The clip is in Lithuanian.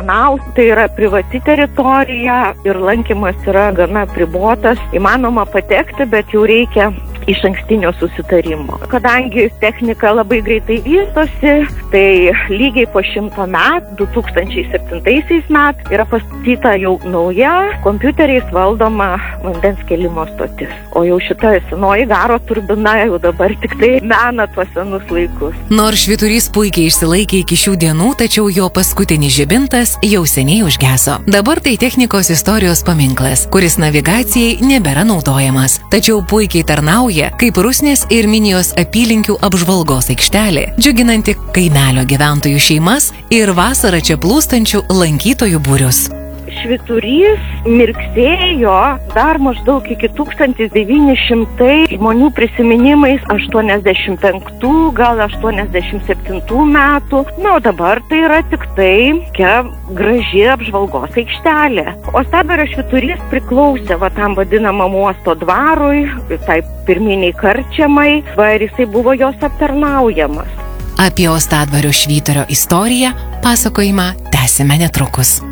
tarnaus. Tai yra privati teritorija ir lankymas yra gana apribotas. Įmanoma patekti, bet jau reikia išankstinio susitarimo. Kadangi technika labai greitai vystosi, tai lygiai po 100 metų, 2007 metais, yra pastatyta jau nauja kompiuteriais valdoma vandens kėlimo stotis. O jau šita senoji garo turbina jau dabar tik tai mena tuos senus laikus. Nors švyturys puikiai išsilaikė iki šių dienų, tačiau jo paskutinis žibintas jau seniai užgeso. Dabar tai technikos istorijos paminklas, kuris navigacijai nebėra naudojamas, tačiau puikiai tarnauja kaip Rusnės ir Minijos apylinkių apžvalgos aikštelė, džiuginanti kaimelio gyventojų šeimas ir vasarą čia plūstančių lankytojų būrius. Švyturys mirksėjo dar maždaug iki 1900 žmonių prisiminimais 85, gal 87 metų. Na, o dabar tai yra tik tai graži apžvalgos aikštelė. O Ostadvario švyturys priklausė tam vadinamam uosto dvarui, tai pirminiai karčiamai, ir jisai buvo jos aptarnaujamas. Apie Ostadvario švyturio istoriją pasakojimą tęsime netrukus.